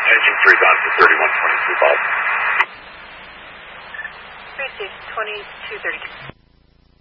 Engine 3's on for 3122, Bob. Received 2230.